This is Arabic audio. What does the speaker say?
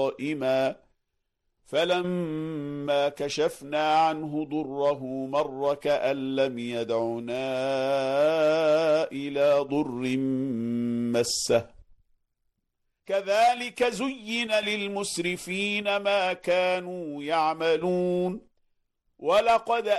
قائما فلما كشفنا عنه ضره مر كأن لم يدعنا إلى ضر مسه كذلك زين للمسرفين ما كانوا يعملون ولقد